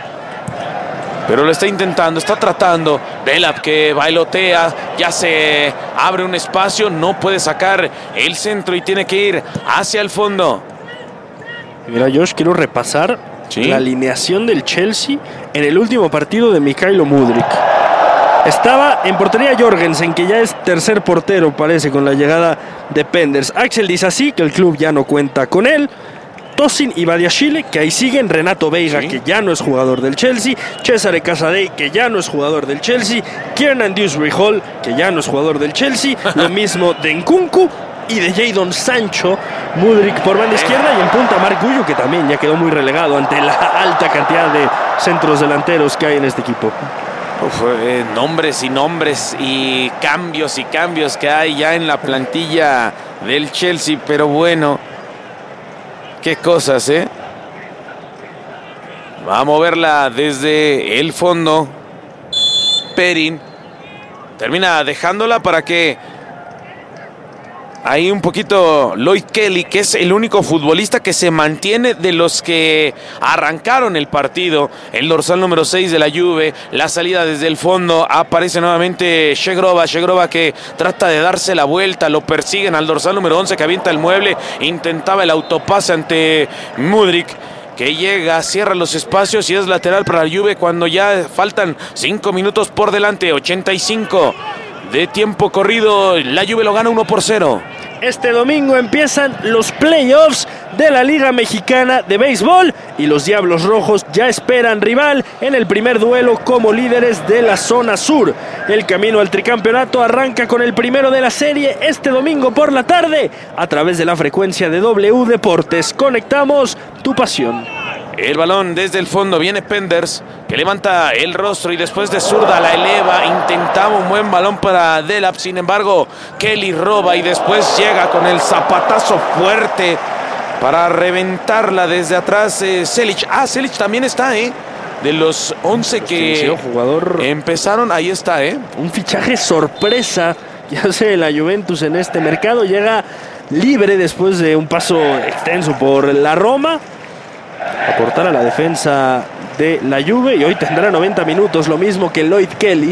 pero lo está intentando, está tratando. Delap que bailotea, ya se abre un espacio, no puede sacar el centro y tiene que ir hacia el fondo. Mira, Josh, quiero repasar ¿Sí? la alineación del Chelsea en el último partido de Mykhailo Mudryk. Estaba en portería Jorgensen, que ya es tercer portero, parece, con la llegada de Penders. Axel Disasi, que el club ya no cuenta con él. Tosin y Badiashile, que ahí siguen. Renato Veiga, ¿Sí? que ya no es jugador del Chelsea. Cesare Casadei, que ya no es jugador del Chelsea. Kiernan Dewsbury Hall, que ya no es jugador del Chelsea. Lo mismo de Nkunku y de Jadon Sancho. Mudryk por banda izquierda y en punta Marc Guiu, que también ya quedó muy relegado ante la alta cantidad de centros delanteros que hay en este equipo. Uf, eh, nombres y nombres y cambios y cambios que hay ya en la plantilla del Chelsea, pero bueno, qué cosas, ¿eh? Va a moverla desde el fondo. Perín termina dejándola para que ahí un poquito Lloyd Kelly, que es el único futbolista que se mantiene de los que arrancaron el partido. El dorsal número seis de la Juve, la salida desde el fondo, aparece nuevamente Shegrova, Shegrova que trata de darse la vuelta, lo persiguen al dorsal número once que avienta el mueble, intentaba el autopase ante Mudryk, que llega, cierra los espacios y es lateral para la Juve cuando ya faltan cinco minutos por delante, ochenta y cinco de tiempo corrido, la Juve lo gana uno por cero. Este domingo empiezan los playoffs de la Liga Mexicana de Béisbol y los Diablos Rojos ya esperan rival en el primer duelo como líderes de la zona sur. El camino al tricampeonato arranca con el primero de la serie este domingo por la tarde a través de la frecuencia de W Deportes. Conectamos tu pasión. El balón desde el fondo, viene Penders, que levanta el rostro y después de zurda la eleva, intentaba un buen balón para Delap, sin embargo Kelly roba y después llega con el zapatazo fuerte para reventarla desde atrás. eh, Celic, ah Celic también está, eh de los once que jugador empezaron, ahí está, eh un fichaje sorpresa que hace la Juventus en este mercado, llega libre después de un paso extenso por la Roma, aportar a la defensa de la Juve y hoy tendrá noventa minutos, lo mismo que Lloyd Kelly.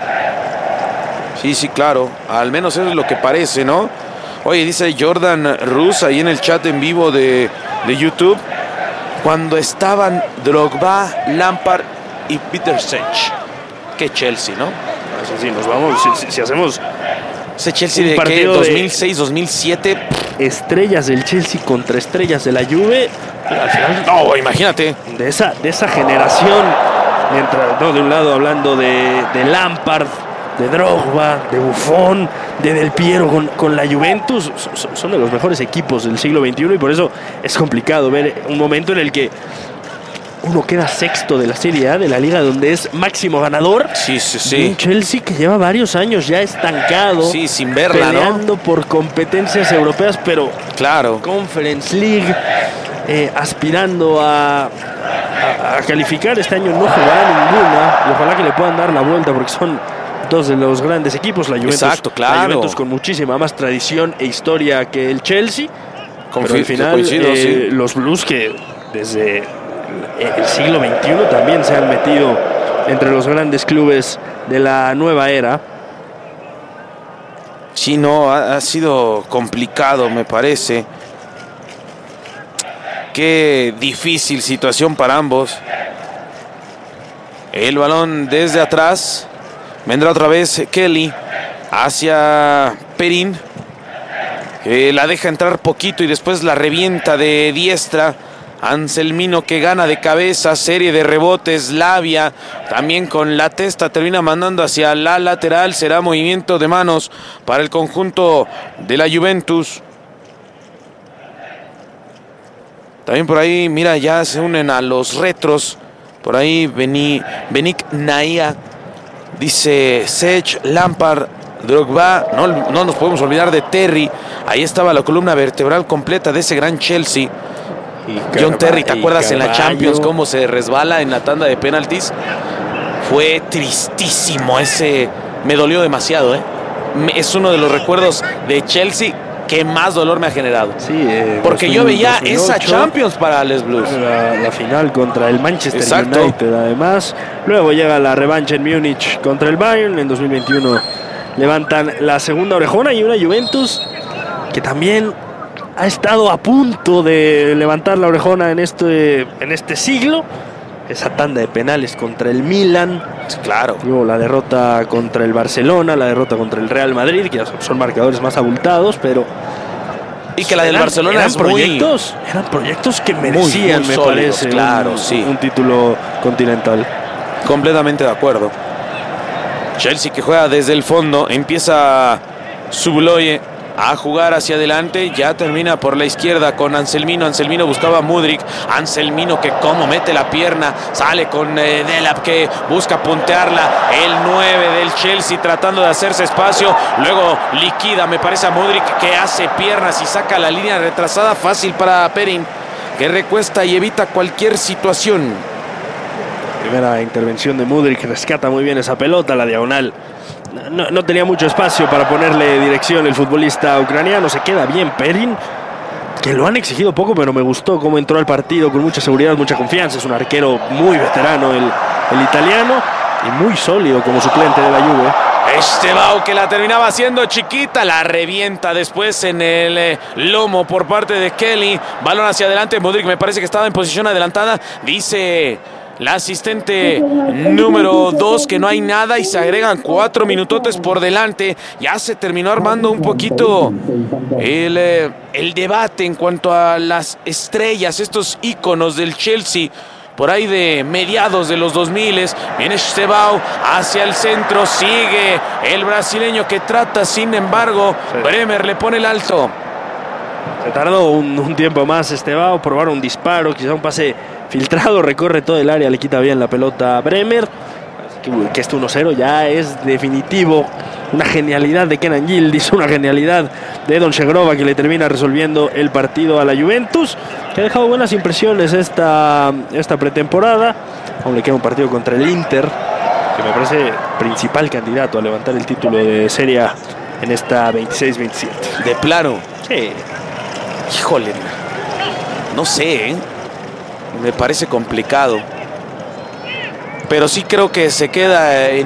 Sí, sí, claro, al menos eso es lo que parece, ¿no? Oye, dice Jordan Rus ahí en el chat en vivo de, de YouTube, cuando estaban Drogba, Lampard y Peter Sech. Qué Chelsea, ¿no? Eso sí, nos vamos, si, si, si hacemos ese Chelsea de ¿qué? dos mil seis, dos mil siete. Estrellas del Chelsea contra estrellas de la Juve. Al final, no, imagínate. De esa, de esa generación, mientras, no, de un lado hablando de, de Lampard, de Drogba, de Buffon, de Del Piero con, con la Juventus, son, son de los mejores equipos del siglo veintiuno y por eso es complicado ver un momento en el que uno queda sexto de la Serie A de la liga donde es máximo ganador. Sí, sí, sí. Un Chelsea que lleva varios años ya estancado. Sí, sin verla, peleando ¿no? por competencias europeas, pero claro. Conference League, eh, aspirando a, a, a calificar. Este año no jugará ninguna y ojalá que le puedan dar la vuelta porque son dos de los grandes equipos. La Juventus, exacto, claro. La Juventus con muchísima más tradición e historia que el Chelsea. Confir- pero al final coincido, eh, sí. los Blues que desde el siglo veintiuno también se han metido entre los grandes clubes de la nueva era. Sí, no, ha, ha sido complicado, me parece. Qué difícil situación para ambos. El balón desde atrás. Vendrá otra vez Kelly hacia Perín, que la deja entrar poquito y después la revienta de diestra. Anselmino que gana de cabeza, serie de rebotes, Lavia también con la testa termina mandando hacia la lateral. Será movimiento de manos para el conjunto de la Juventus. También por ahí, mira, ya se unen a los retros. Por ahí Beni, Benik Naia, dice Sech, Lampard, Drogba. No, no nos podemos olvidar de Terry. Ahí estaba la columna vertebral completa de ese gran Chelsea. Y John Terry, ¿te acuerdas en la Champions cómo se resbala en la tanda de penaltis? Fue tristísimo ese, me dolió demasiado, ¿eh? Es uno de los recuerdos de Chelsea que más dolor me ha generado. Sí, eh, porque dos mil, yo veía dos mil ocho, esa Champions para les Blues. La, la final contra el Manchester Exacto. United, además. Luego llega la revancha en Múnich contra el Bayern. En dos mil veintiuno levantan la segunda orejona y una Juventus que también ha estado a punto de levantar la orejona en este, en este siglo. Esa tanda de penales contra el Milan. Claro. Luego la derrota contra el Barcelona, la derrota contra el Real Madrid, que son marcadores más abultados, pero... Y que la del eran, Barcelona eran es proyectos, muy... eran proyectos que merecían, muy, muy me sólidos, parece, claro, un, sí. un título continental. Completamente de acuerdo. Chelsea que juega desde el fondo, empieza Zubuloye a jugar hacia adelante, ya termina por la izquierda con Anselmino. Anselmino buscaba a Mudryk. Anselmino que como mete la pierna, sale con eh, Delap que busca puntearla. El nueve del Chelsea tratando de hacerse espacio, luego liquida, me parece, a Mudryk que hace piernas y saca la línea retrasada. Fácil para Perín, que recuesta y evita cualquier situación. Primera intervención de Mudryk, rescata muy bien esa pelota, la diagonal no, no tenía mucho espacio para ponerle dirección el futbolista ucraniano. Se queda bien Perin, que lo han exigido poco, pero me gustó cómo entró al partido con mucha seguridad, mucha confianza. Es un arquero muy veterano el, el italiano y muy sólido como suplente de la Juve. Estevao, que la terminaba haciendo chiquita, la revienta después en el eh, lomo por parte de Kelly. Balón hacia adelante, Modric me parece que estaba en posición adelantada. Dice la asistente número dos que no hay nada y se agregan cuatro minutotes por delante. Ya se terminó armando un poquito el, eh, el debate en cuanto a las estrellas, estos íconos del Chelsea. Por ahí de mediados de los dos mil, viene Estevao hacia el centro, sigue el brasileño que trata, sin embargo, sí. Bremer le pone el alto. Se tardó un, un tiempo más Estevao, probar un disparo, quizá un pase filtrado, recorre todo el área, le quita bien la pelota a Bremer. Que, que este uno cero ya es definitivo. Una genialidad de Kenan Yildiz, una genialidad de Edon Shegrova, que le termina resolviendo el partido a la Juventus, que ha dejado buenas impresiones esta, esta pretemporada. Aún le queda un partido contra el Inter, que me parece principal candidato a levantar el título de Serie A en esta veintiséis veintisiete. De plano. Sí. Híjole, no sé, ¿eh? Me parece complicado. Pero sí creo que se queda en